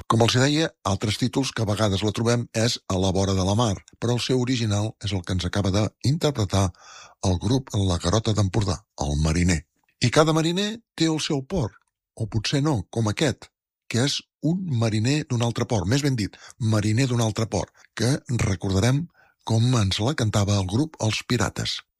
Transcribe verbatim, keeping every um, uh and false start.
Com els deia, altres títols que a vegades la trobem és A la vora de la mar, però el seu original és el que ens acaba d'interpretar el grup La Garota d'Empordà, El mariner. I cada mariner té el seu port, o potser no, com aquest, que és un mariner d'un altre port, més ben dit, mariner d'un altre port, que recordarem com ens la cantava el grup Els Pirates.